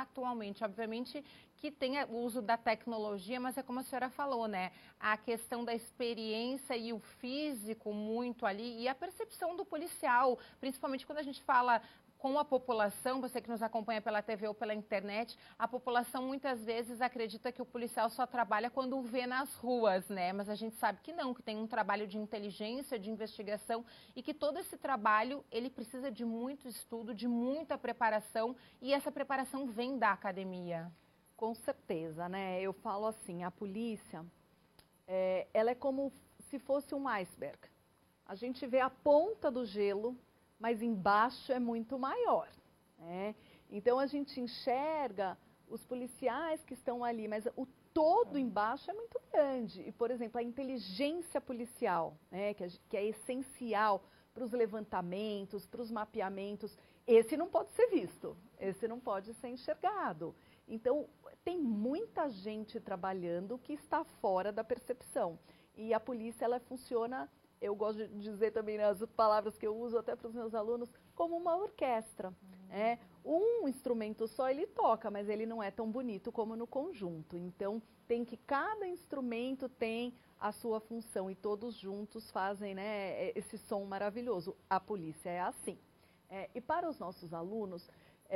atualmente? Obviamente que tem o uso da tecnologia, mas é como a senhora falou, né? A questão da experiência e o físico muito ali, e a percepção do policial, principalmente quando a gente fala com a população, você que nos acompanha pela TV ou pela internet, a população muitas vezes acredita que o policial só trabalha quando o vê nas ruas, né? Mas a gente sabe que não, que tem um trabalho de inteligência, de investigação e que todo esse trabalho, ele precisa de muito estudo, de muita preparação e essa preparação vem da academia. Com certeza, né? Eu falo assim, a polícia, ela é como se fosse um iceberg. A gente vê a ponta do gelo, mas embaixo é muito maior, né? Então a gente enxerga os policiais que estão ali, mas o todo embaixo é muito grande. E, por exemplo, a inteligência policial, né, que é essencial para os levantamentos, para os mapeamentos, esse não pode ser visto, esse não pode ser enxergado. Então, tem muita gente trabalhando que está fora da percepção. E a polícia, ela funciona, eu gosto de dizer também nas palavras que eu uso até para os meus alunos, como uma orquestra. Um instrumento só ele toca, mas ele não é tão bonito como no conjunto. Então, cada instrumento tem a sua função e todos juntos fazem, né, esse som maravilhoso. A polícia é assim. E para os nossos alunos,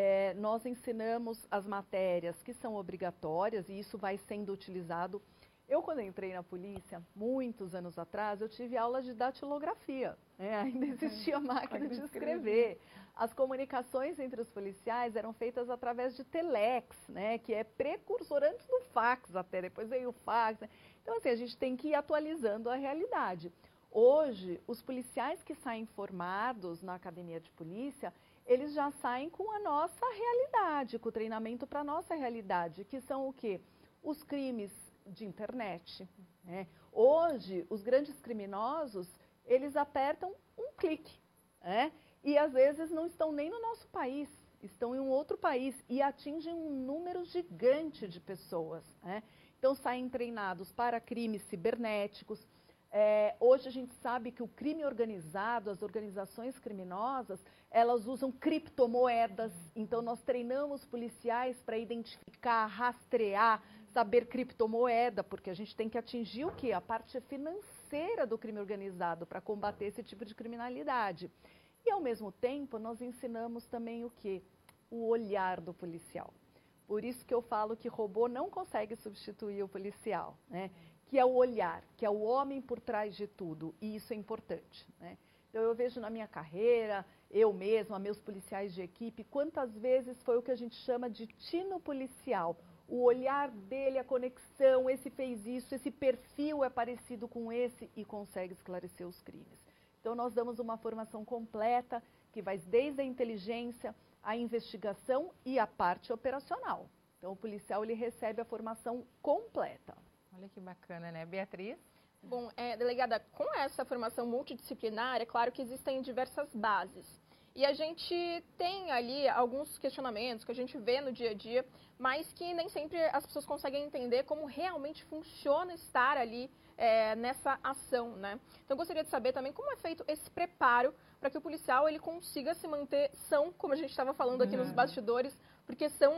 nós ensinamos as matérias que são obrigatórias e isso vai sendo utilizado. Eu, quando entrei na polícia, muitos anos atrás, eu tive aula de datilografia. Ainda existia máquina de escrever. As comunicações entre os policiais eram feitas através de telex, né, que é precursor antes do fax até, depois veio o fax. Né? Então, assim, a gente tem que ir atualizando a realidade. Hoje, os policiais que saem formados na academia de polícia, eles já saem com a nossa realidade, com o treinamento para a nossa realidade, que são o quê? Os crimes de internet. Né? Hoje, os grandes criminosos, eles apertam um clique. Né? E às vezes não estão nem no nosso país, estão em um outro país e atingem um número gigante de pessoas. Né? Então saem treinados para crimes cibernéticos. Hoje a gente sabe que o crime organizado, as organizações criminosas, elas usam criptomoedas. Então nós treinamos policiais para identificar, rastrear, saber criptomoeda, porque a gente tem que atingir o quê? A parte financeira do crime organizado para combater esse tipo de criminalidade. E, ao mesmo tempo, nós ensinamos também o quê? O olhar do policial. Por isso que eu falo que robô não consegue substituir o policial, né? Que é o olhar, que é o homem por trás de tudo, e isso é importante. Né? Então, eu vejo na minha carreira, eu mesma, meus policiais de equipe, quantas vezes foi o que a gente chama de tino policial. O olhar dele, a conexão, esse fez isso, esse perfil é parecido com esse e consegue esclarecer os crimes. Então, nós damos uma formação completa, que vai desde a inteligência, a investigação e a parte operacional. Então, o policial ele recebe a formação completa. Olha que bacana, né? Beatriz? Bom, delegada, com essa formação multidisciplinar, é claro que existem diversas bases. E a gente tem ali alguns questionamentos que a gente vê no dia a dia, mas que nem sempre as pessoas conseguem entender como realmente funciona estar ali nessa ação, né? Então, eu gostaria de saber também como é feito esse preparo para que o policial ele consiga se manter são, como a gente estava falando aqui nos bastidores, porque são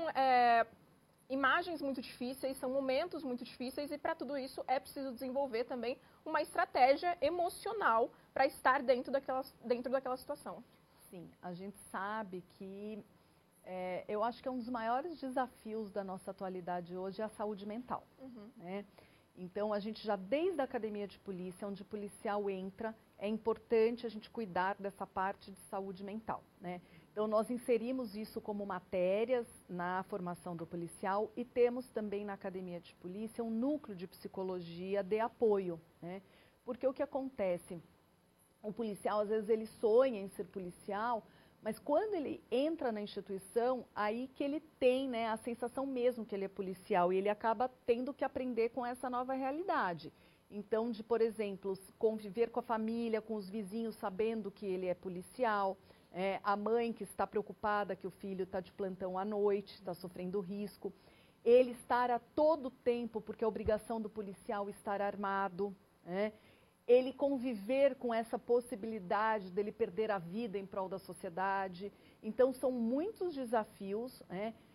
imagens muito difíceis, são momentos muito difíceis e para tudo isso é preciso desenvolver também uma estratégia emocional para estar dentro daquela situação. Sim, a gente sabe que eu acho que é um dos maiores desafios da nossa atualidade hoje é a saúde mental. Né? Então, a gente já desde a academia de polícia, onde o policial entra, é importante a gente cuidar dessa parte de saúde mental. Né? Então, nós inserimos isso como matérias na formação do policial e temos também na academia de polícia um núcleo de psicologia de apoio. Né? Porque o que acontece? O policial, às vezes, ele sonha em ser policial, mas quando ele entra na instituição, aí que ele tem, né, a sensação mesmo que ele é policial e ele acaba tendo que aprender com essa nova realidade. Então, de, por exemplo, conviver com a família, com os vizinhos, sabendo que ele é policial, a mãe que está preocupada que o filho está de plantão à noite, está sofrendo risco, ele estar a todo tempo, porque a obrigação do policial é estar armado, ele conviver com essa possibilidade dele perder a vida em prol da sociedade. Então, são muitos desafios